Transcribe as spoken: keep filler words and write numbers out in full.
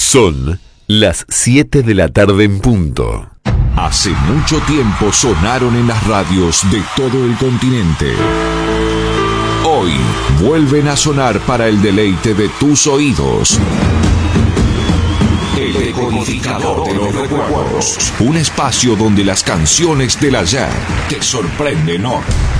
Son las siete de la tarde en punto. Hace mucho tiempo sonaron en las radios de todo el continente. Hoy vuelven a sonar para el deleite de tus oídos. El decodificador de los recuerdos. Un espacio donde las canciones del ayer te sorprenden hoy.